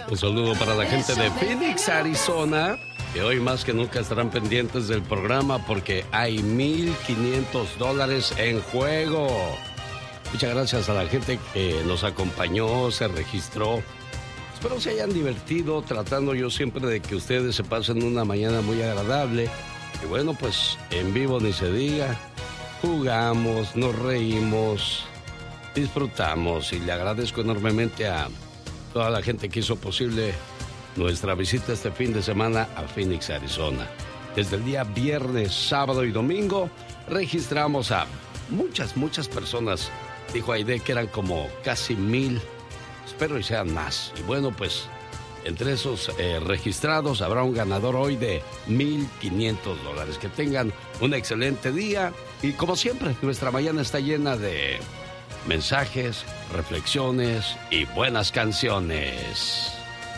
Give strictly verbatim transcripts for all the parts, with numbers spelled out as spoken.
Un saludo para la gente de Phoenix, Arizona, que hoy más que nunca estarán pendientes del programa porque hay mil quinientos dólares en juego. Muchas gracias a la gente que nos acompañó, se registró. Espero se hayan divertido, tratando yo siempre de que ustedes se pasen una mañana muy agradable. Y bueno, pues en vivo ni se diga, jugamos, nos reímos, disfrutamos y le agradezco enormemente a toda la gente que hizo posible nuestra visita este fin de semana a Phoenix, Arizona. Desde el día viernes, sábado y domingo registramos a muchas, muchas personas. Dijo Aide que eran como casi mil, espero y sean más. Y bueno, pues entre esos eh, registrados habrá un ganador hoy de mil quinientos dólares. Que tengan un excelente día y como siempre, nuestra mañana está llena de mensajes, reflexiones y buenas canciones.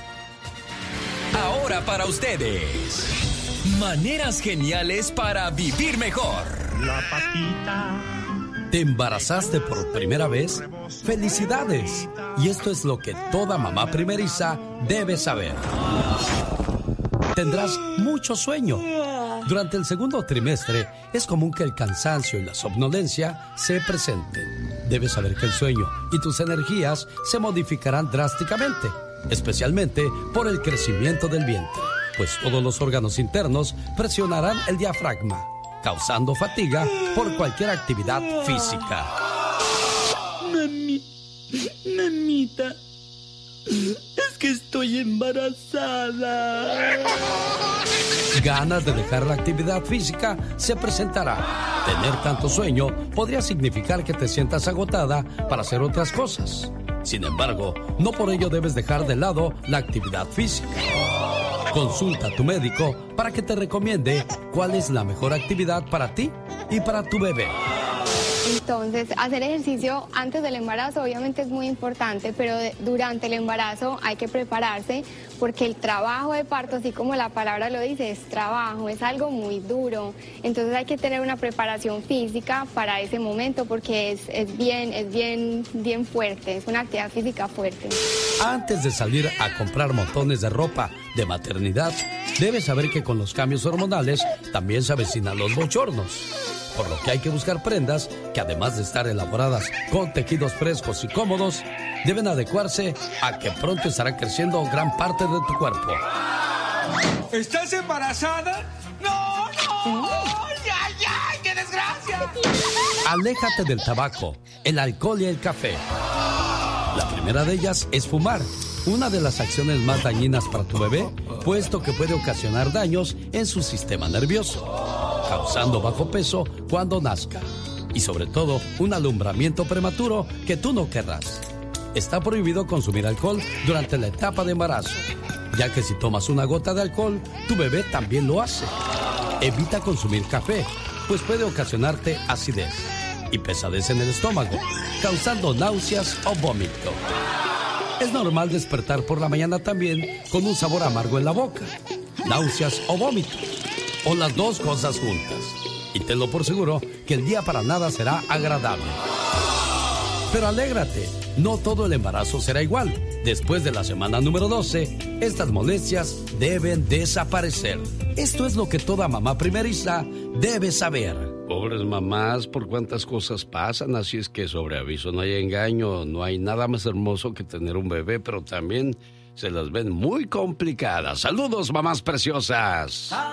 Ahora para ustedes, maneras geniales para vivir mejor. La patita. ¿Te embarazaste por primera vez? ¡Felicidades! Y esto es lo que toda mamá primeriza debe saber. Tendrás mucho sueño. Durante el segundo trimestre es común que el cansancio y la somnolencia se presenten. Debes saber que el sueño y tus energías se modificarán drásticamente, especialmente por el crecimiento del vientre, pues todos los órganos internos presionarán el diafragma, causando fatiga por cualquier actividad física. Mami, mamita, es que estoy embarazada. Ganas de dejar la actividad física se presentará. Tener tanto sueño podría significar que te sientas agotada para hacer otras cosas. Sin embargo, no por ello debes dejar de lado la actividad física. Consulta a tu médico para que te recomiende cuál es la mejor actividad para ti y para tu bebé. Entonces, hacer ejercicio antes del embarazo obviamente es muy importante, pero de, durante el embarazo hay que prepararse porque el trabajo de parto, así como la palabra lo dice, es trabajo, es algo muy duro. Entonces hay que tener una preparación física para ese momento porque es, es, bien, es bien, bien fuerte, es una actividad física fuerte. Antes de salir a comprar montones de ropa de maternidad, debes saber que con los cambios hormonales también se avecinan los bochornos. Por lo que hay que buscar prendas que, además de estar elaboradas con tejidos frescos y cómodos, deben adecuarse a que pronto estará creciendo gran parte de tu cuerpo. ¿Estás embarazada? ¡No, no! ¡Ya, ya! ¡Qué desgracia! Aléjate del tabaco, el alcohol y el café. La primera de ellas es fumar, una de las acciones más dañinas para tu bebé, puesto que puede ocasionar daños en su sistema nervioso, causando bajo peso cuando nazca y sobre todo un alumbramiento prematuro que tú no querrás. Está prohibido consumir alcohol durante la etapa de embarazo, ya que si tomas una gota de alcohol, tu bebé también lo hace. Evita consumir café, pues puede ocasionarte acidez y pesadez en el estómago, causando náuseas o vómito. Es normal despertar por la mañana también con un sabor amargo en la boca, náuseas o vómito, o las dos cosas juntas. Y tenlo por seguro que el día para nada será agradable. Pero alégrate, no todo el embarazo será igual. Después de la semana número doce, estas molestias deben desaparecer. Esto es lo que toda mamá primeriza debe saber. Pobres mamás, por cuántas cosas pasan, así es que sobre aviso no hay engaño, no hay nada más hermoso que tener un bebé, pero también se las ven muy complicadas. Saludos, mamás preciosas.